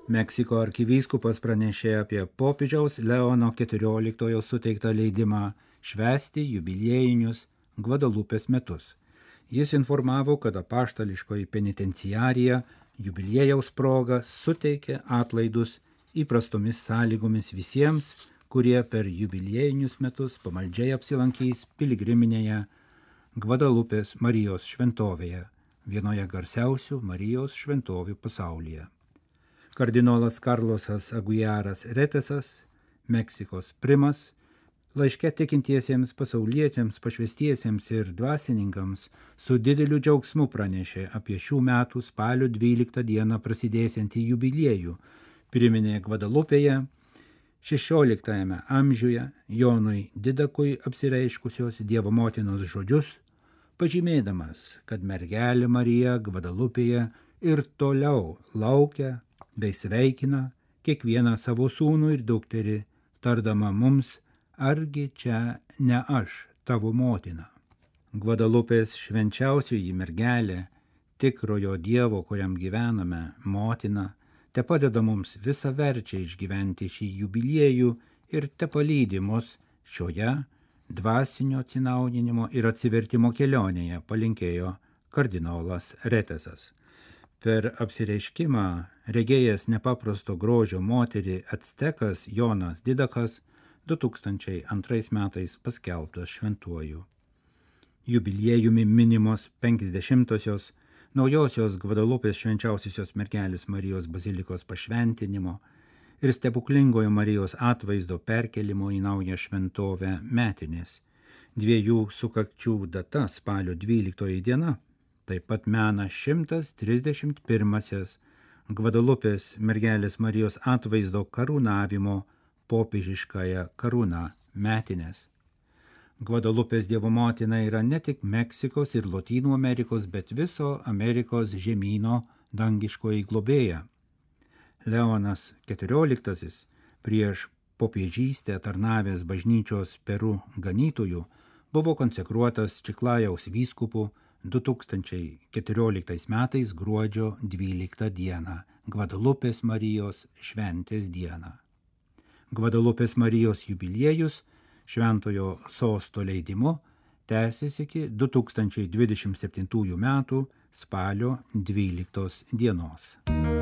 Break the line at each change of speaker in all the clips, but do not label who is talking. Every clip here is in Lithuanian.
Meksiko arkivyskupas pranešė apie popiežiaus Leono XIV suteiktą leidimą švęsti jubiliejinius Gvadalupės metus. Jis informavo, kad apaštališkoji penitenciarija jubiliejaus proga suteikė atlaidus įprastomis sąlygomis visiems, kurie per jubiliejinius metus pamaldžiai apsilankys piligriminėje Gvadalupės Marijos šventovėje, vienoje garsiausių Marijos šventovių pasaulyje. Kardinolas Karlosas Aguiaras Retesas, Meksikos primas, laiške tikintiesiems pasaulietėms, pašvestiesiems ir dvasininkams su dideliu džiaugsmu pranešė apie šių metų spalio 12 dieną prasidėsiantį jubiliejų, priminė Gvadalupėje 16 amžiuje Jonui Didakui apsireiškusios Dievo motinos žodžius, pažymėdamas, kad mergelė Marija Gvadalupėje ir toliau laukia bei sveikina kiekvieną savo sūnų ir dukterį, tardama mums, argi čia ne aš, tavo motina. Gvadalupės švenčiausioji mergelė, tikrojo Dievo, kuriam gyvename, motina, te padeda mums visaverčiai išgyventi šį jubiliejų ir te palydi mus šioje dvasinio atsinaujinimo ir atsivertimo kelionėje, palinkėjo kardinolas Retesas. Per apsireiškimą regėjęs nepaprasto grožio moterį actekas Jonas Didakas 2002 metais paskelbtas šventuoju. Jubiliejumi minimos 50-osios naujosios Gvadalupės švenčiausiosios mergelės Marijos bazilikos pašventinimo ir stebuklingojo Marijos atvaizdo perkelimo į naują šventovę metinės. Dviejų sukakčių data spalio 12 diena taip pat mena 131 Gvadalupės mergelės Marijos atvaizdo karūnavimo popiežiškąją karūną metinės. Gvadalupės Dievo motina yra ne tik Meksikos ir Lotynų Amerikos, bet viso Amerikos žemyno dangiškoji globėja. Leonas XIV prieš popiežystę tarnavęs bažnyčios Peru ganytojų buvo konsekruotas Čiklajaus vyskupu 2014 metais gruodžio 12 dieną, Gvadalupės Marijos šventės dieną. Gvadalupės Marijos jubiliejus šventojo sosto leidimu tęsis iki 2027 metų spalio 12 dienos.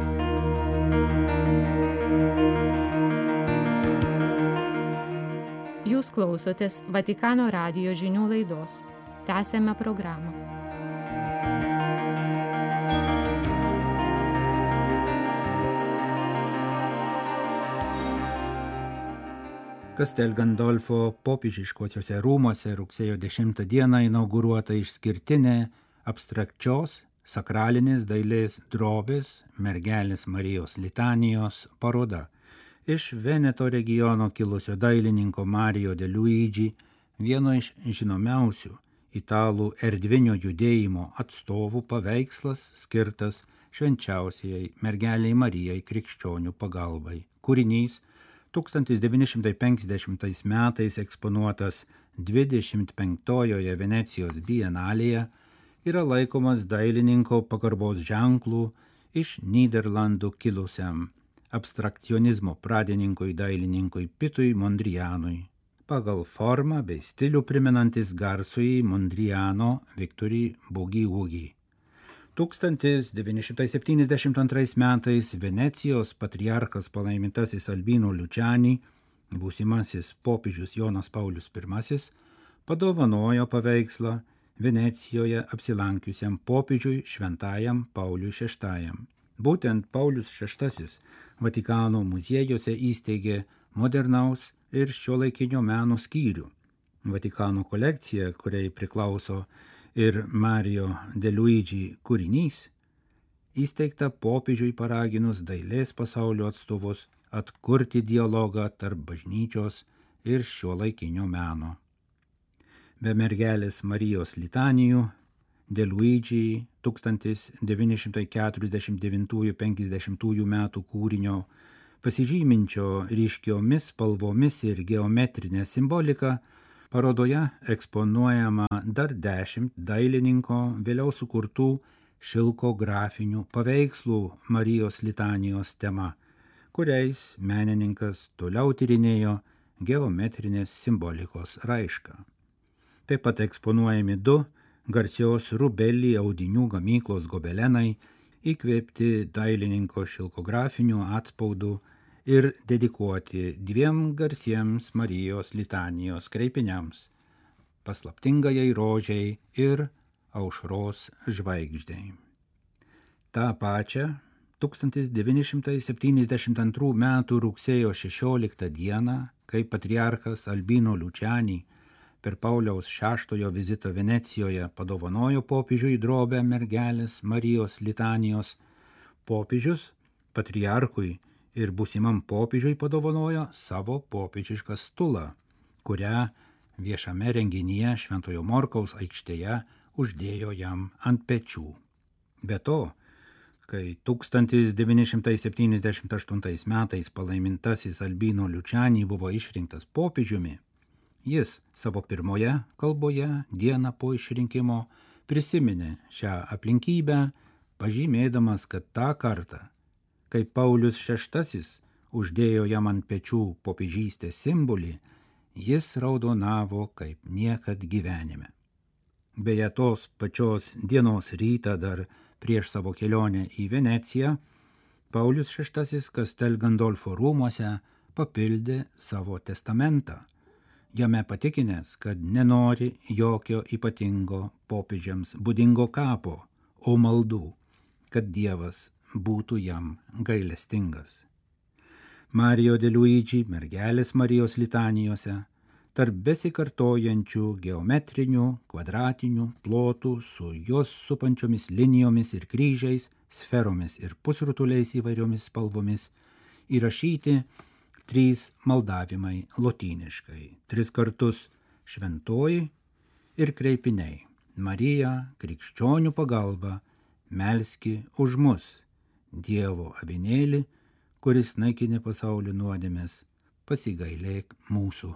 Jūs klausotės Vatikano radijo žinių laidos. Tęsiame programą.
Castel Gandolfo popiežiškosiuose rūmuose rugsėjo 10 dieną inauguruota išskirtinė abstrakčios sakralinės dailės drobės mergelės Marijos litanijos paroda. Iš Veneto regiono kilusio dailininko Mario de Luigi, vieno iš žinomiausių italų erdvinio judėjimo atstovų, paveikslas skirtas švenčiausiai mergelei Marijai krikščionių pagalbai. Kūrinys 1950 metais eksponuotas 25-ojoje Venecijos bienalėje yra laikomas dailininko pagarbos ženklų iš Nyderlandų kilusiam abstrakcionizmo pradininkui dailininkui Pitui Mondrianui, pagal formą bei stilių primenantis garsųjį Mondriano Victory Boogie Woogie. 1972 metais Venecijos patriarchas palaimintasis Albino Luciani, būsimasis popiežius Jonas Paulius I, padovanojo paveikslą Venecijoje apsilankiusiam popiežiui šventajam Pauliui VI. Būtent Paulius VI Vatikano muziejuose įsteigė modernaus ir šiuolaikinio meno skyrių. Vatikano kolekcija, kuriai priklauso ir Mario de Luigi kūrinys, įsteigta popiežiui paraginus dailės pasaulio atstovus atkurti dialogą tarp bažnyčios ir šiuolaikinio meno. Be mergelės Marijos litanijų, de Luigi 1949–50 metų kūrinio, pasižyminčio ryškiomis spalvomis ir geometrinė simbolika, parodoje eksponuojama dar 10 dailininko vėliau sukurtų šilko grafinių paveikslų Marijos litanijos tema, kuriais menininkas toliau tyrinėjo geometrinės simbolikos raišką. Taip pat eksponuojami 2 garsios Rubelli audinių gamyklos gobelenai, įkvėpti dailininko šilkografinių atspaudų ir dedikuoti 2 garsiems Marijos litanijos kreipiniams – paslaptingajai rožiai ir aušros žvaigždei. Ta pačia 1972 m. rugsėjo 16 d., kai patriarchas Albino Luciani per Pauliaus VI vizito Venecijoje padovanojo popiežiui drobę mergelės Marijos litanijos, popiežius patriarchui ir būsimam popiežiui padovanojo savo popiežišką stulą, kurią viešame renginyje Šventojo Morkaus aikštėje uždėjo jam ant pečių. Be to, kai 1978 metais palaimintasis Albino Luciani buvo išrinktas popiežiumi, jis savo pirmoje kalboje dieną po išrinkimo prisiminė šią aplinkybę, pažymėdamas, kad tą kartą, kai Paulius VI uždėjo jam ant pečių popiežystės simbolį, jis raudonavo kaip niekad gyvenime. Beje, tos pačios dienos rytą dar prieš savo kelionę į Veneciją, Paulius VI Castel Gandolfo rūmuose papildė savo testamentą, jame patikinęs, kad nenori jokio ypatingo popiežiams būdingo kapo, o maldų, kad Dievas būtų jam gailestingas. Mario de Luigi mergelės Marijos litanijose tarp besikartojančių geometrinių, kvadratinių plotų su jos supančiomis linijomis ir kryžiais, sferomis ir pusrutuliais įvairiomis spalvomis įrašyti 3 maldavimai lotyniškai, 3 kartus šventoji ir kreipiniai. Marija, krikščionių pagalba, melski už mus, Dievo avinėli, kuris naikini pasaulio nuodėmes, pasigailėk mūsų.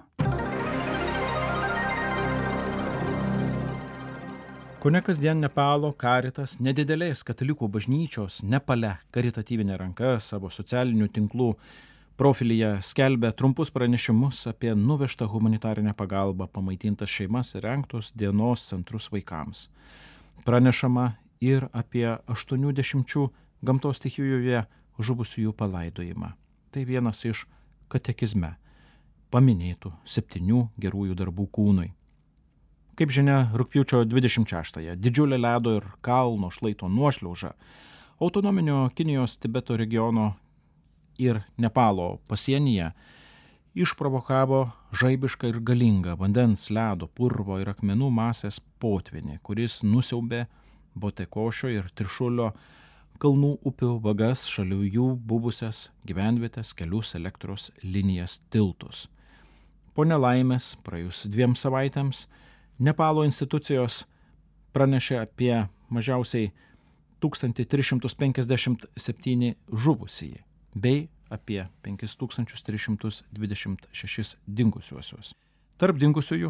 Kone kasdien Nepalo Karitas nedidelės katalikų bažnyčios Nepale karitatyvinė ranka savo socialinių tinklų profilyje skelbia trumpus pranešimus apie nuvežtą humanitarinę pagalbą, pamaitintas šeimas ir rengtus dienos centrus vaikams. Pranešama ir apie 80 gamtos stichijoje žuvusiųjų palaidojimą. Tai vienas iš katekizme paminėtų 7 gerųjų darbų kūnui. Kaip žinia, rugpjūčio 26-ąją didžiulė ledo ir kalno šlaito nuošliauža autonominio Kinijos Tibeto regiono ir Nepalo pasienyje išprovokavo žaibišką ir galingą vandens, ledo, purvo ir akmenų masės potvynį, kuris nusiaubė Botekošio ir Trišulio kalnų upių vagas, šalia jų buvusias gyvenvietės, kelius, elektros linijas, tiltus. Po nelaimės, praėjus 2 savaitėms, Nepalo institucijos pranešė apie mažiausiai 1357 žuvusieji bei apie 5326 dingusiuosius. Tarp dingusiųjų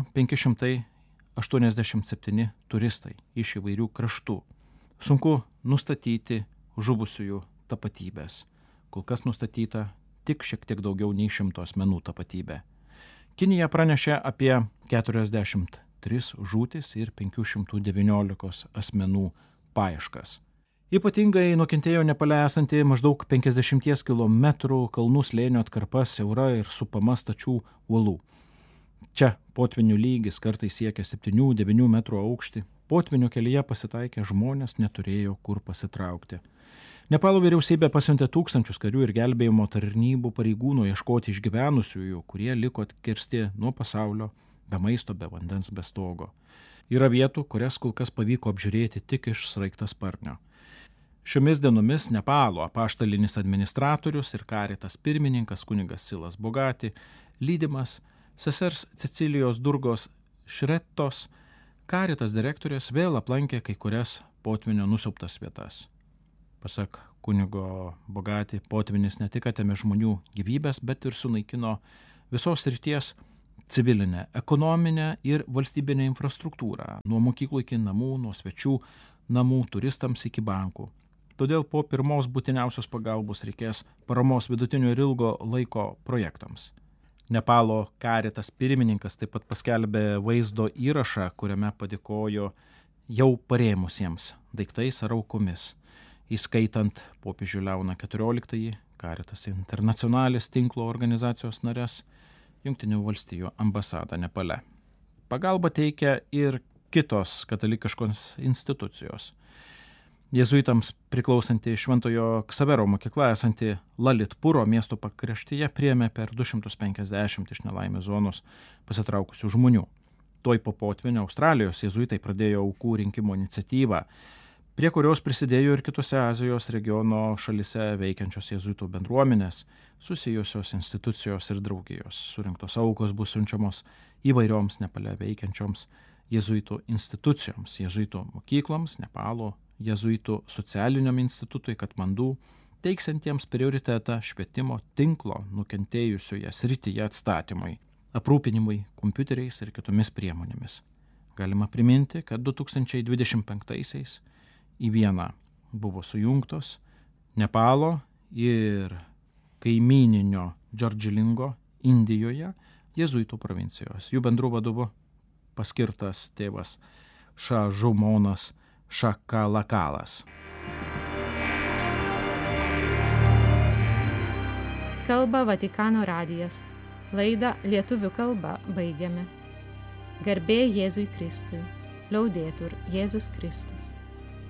587 turistai iš įvairių kraštų. Sunku nustatyti žuvusiųjų tapatybės. Kol kas nustatyta tik šiek tiek daugiau nei 100 asmenų tapatybė. Kinija pranešė apie 43 žūtis ir 519 asmenų paieškas. Ypatingai nukentėjo Nepale esanti maždaug 50 km kalnų slėnio atkarpa siaura ir supama stačių uolų. Čia potvinių lygis kartais siekia 7-9 metrų aukštį. Potvinių kelyje pasitaikę žmonės neturėjo kur pasitraukti. Nepalo vyriausybė pasiuntė tūkstančius karių ir gelbėjimo tarnybų pareigūnų ieškoti išgyvenusiųjų, kurie liko atkirsti nuo pasaulio, be maisto, be vandens, be stogo. Yra vietų, kurias kol kas pavyko apžiūrėti tik iš sraigtasparnio. Šiomis dienomis Nepalo apaštalinis administratorius ir Karitas pirmininkas kunigas Silas Bogati, lydimas sesers Cecilijos Durgos Šrettos, Karitas direktorės vėl aplankė kai kurias potvynio nusiaubtas vietas. Pasak kunigo Bogati, potvynis ne tik atėmė žmonių gyvybės, bet ir sunaikino visos srities civilinę, ekonominę ir valstybinę infrastruktūrą, nuo mokyklų iki namų, nuo svečių namų, turistams iki bankų. Todėl po pirmos būtiniausios pagalbos reikės paramos vidutinio ir ilgo laiko projektams. Nepalo Caritas pirmininkas taip pat paskelbė vaizdo įrašą, kuriame padėkojo jau parėmusiems daiktais ar aukomis, įskaitant popiežių Leoną XIV, Caritas Internationalis tinklo organizacijos narės, Jungtinių valstijų ambasadą Nepale. Pagalbą teikia ir kitos katalikiškos institucijos. Jėzuitams priklausanti Šventojo Ksavero mokykla esanti Lalitpuro miesto pakraštyje priėmė per 250 iš nelaimės zonos pasitraukusių žmonių. Tuoj po potvynio Australijos jėzuitai pradėjo aukų rinkimo iniciatyvą, prie kurios prisidėjo ir kitose Azijos regiono šalise veikiančios jėzuitų bendruomenės, susijusios institucijos ir draugijos. Surinktos aukos bus siunčiamos įvairioms Nepale veikiančioms jėzuitų institucijoms, jėzuitų mokykloms, Nepalo jėzuitų socialiniam institutui Katmandų, teiksiantiems prioritetą švietimo tinklo nukentėjusioje srityje atstatymui, aprūpinimui kompiuteriais ir kitomis priemonėmis. Galima priminti, kad 2025-aisiais į vieną buvo sujungtos Nepalo ir kaimyninio Džordžilingo Indijoje jėzuitų provincijos. Jų bendrų vadovu paskirtas tėvas Šažumonas Šakalakalas.
Kalba Vatikano radijas. Laidą lietuvių kalba baigiame. Garbė Jėzui Kristui. Liaudetur Jėzus Kristus.